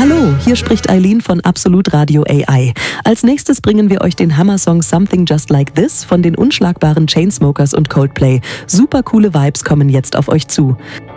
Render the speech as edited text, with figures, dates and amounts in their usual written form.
Hallo, hier spricht Eileen von Absolut Radio AI. Als nächstes bringen wir euch den Hammer-Song Something Just Like This von den unschlagbaren Chainsmokers und Coldplay. Super coole Vibes kommen jetzt auf euch zu.